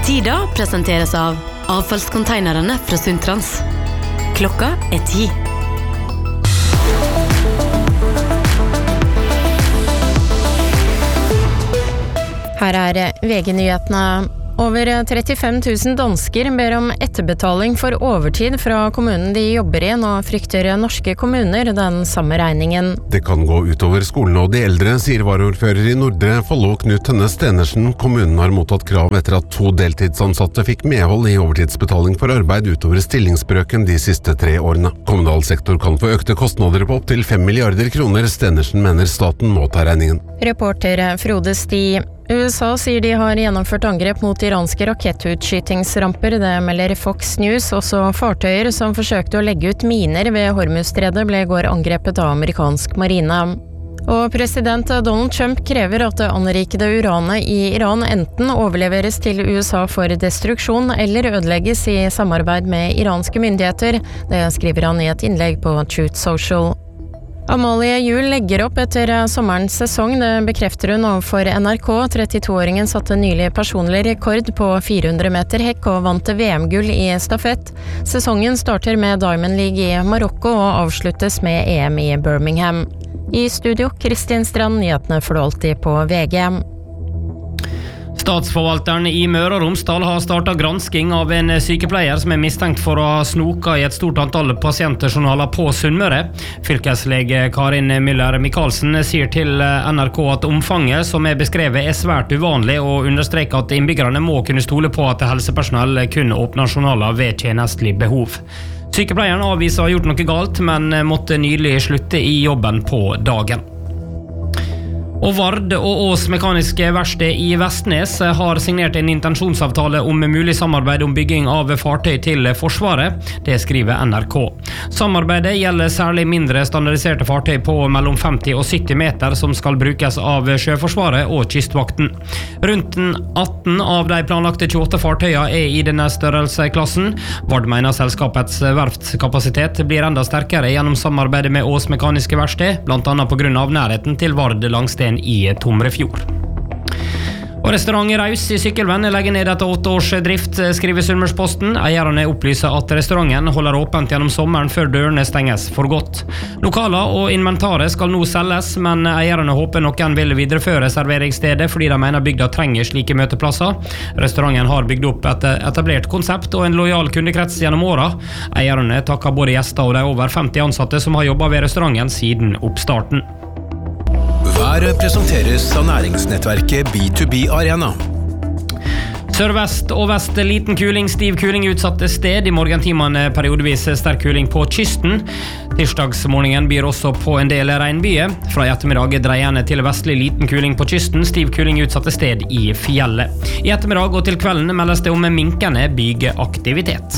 Tida presenteres av avfallskonteinerne fra Sundtrans. Klokka 10. Her VG-nyhetene. Over 35 000 dansker ber om etterbetaling for overtid fra kommunen de jobber i, og frykter norske kommuner den samme regningen. Det kan gå utover skolen og de eldre, sier varaordfører i Nordre Follo Knut Tønne Stenersen. Kommunen har mottatt krav etter at 2 deltidsansatte fikk medhold i overtidsbetaling for arbeid utover stillingsbrøken de siste 3 årene. Kommunal sektor kan få økte kostnader på opp til 5 milliarder kroner. Stenersen mener staten må ta regningen. Reporter Frode Sti. USA sier de har gjennomført angrep mot iranske rakettutskytingsramper. Det melder Fox News. Også fartøyer som forsøkte å legge ut miner ved Hormuzstredet ble i går angrepet av amerikansk marine. Og president Donald Trump krever at det anrikede uranet i Iran enten overleveres til USA for destruksjon eller ødelegges i samarbeid med iranske myndigheter. Det skriver han i et innlegg på Truth Social. Amalie Juel legger opp etter sommerens sesong, det bekrefter hun overfor NRK. 32-åringen satte nylig personlig rekord på 400 meter hekk og vant VM-gull i stafett. Sesongen starter med Diamond League i Marokko og avsluttes med EM i Birmingham. I studio, Kristin Strand, nyhetene får du alltid på VG. Statsforvalteren i Møre og Romsdal har startet gransking av en sykepleier som mistenkt for å ha snoket i et stort antall pasientjournaler på Sunnmøre. Fylkeslege Karin Müller Michaelsen sier til NRK at omfanget som beskrevet svært uvanlig, og understreker at innbyggerne må kunne stole på at helsepersonell kun åpner journaler ved tjenestelig behov. Sykepleieren avviser å ha gjort noe galt, men måtte nylig slutte i jobben på dagen. Og Vard og Ås Mekaniske Verksted i Vestnes har signert en intensjonsavtale om mulig samarbeid om bygging av fartøy til Forsvaret. Det skriver NRK. Samarbeidet gjelder særlig mindre standardiserte fartøy på mellom 50 og 70 meter som skal brukes av Sjøforsvaret og Kystvakten. Rundt 18 av de planlagte 28 fartøyene i denne størrelsesklassen. Vard mener selskapets verftskapasitet blir enda sterkere gjennom samarbeidet med Ås Mekaniske Verksted, blant annet på grunn av nærheten til Vard Langsten i Tomrefjord. Og restaurant Raus i Sykkylven legger ned etter 8 års drift, skriver Sunnmørsposten. Eierne opplyser at restauranten holder åpent gjennom sommeren før dørene stenges for godt. Lokaler og inventaret skal nå selges, men eierne håper noen vil videreføre serveringsstedet fordi de mener bygda trenger slike møteplasser. Restauranten har bygd opp et etablert konsept og en lojal kundekrets gjennom året. Eierne takker både gjester og de over 50 ansatte som har jobbet ved restauranten siden oppstarten. Været presenteres av næringsnettverket B2B Arena. Sørvest og vest liten kuling, stiv kuling utsatte sted. I morgentimene periodevis sterk kuling på kysten. Tirsdagsmorgenen byr også på en del regnbyer. Fra i ettermiddag dreiende til vestlig liten kuling på kysten, stiv kuling utsatte sted i fjellet. I ettermiddag og til kvelden meldes det om minkende bygeaktivitet.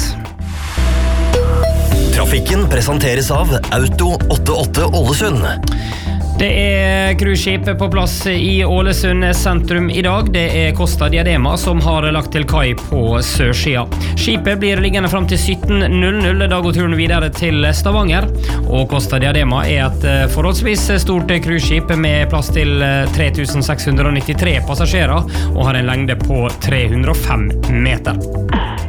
Trafikken presenteres av Auto 88 Ålesund. Det cruiseskip på plass i Ålesund sentrum i dag. Det Costa Diadema som har lagt til kai på sørsida. Skipet blir liggende frem til 17:00. Da går turen videre til Stavanger. Og Costa Diadema et forholdsvis stort cruiseskip med plass til 3693 passasjerer og har en lengde på 305 meter.